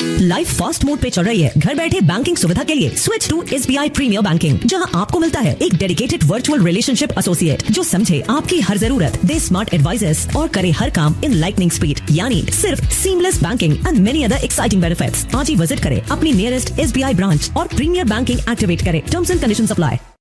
Life fast mode पे चल रही है। घर बैठे बैंकिंग सुविधा के लिए switch to SBI premiere banking, जहां आपको मिलता है एक डेडिकेटेड वर्चुअल रिलेशनशिप एसोसिएट जो समझे आपकी हर जरूरत, दे स्मार्ट एडवाइजर्स और करे हर काम इन लाइटनिंग स्पीड, यानी सिर्फ seamless banking and many other exciting benefits. आज ही विजिट करें अपनी नियरेस्ट SBI ब्रांच और प्रीमियर बैंकिंग एक्टिवेट करें। Terms and conditions apply.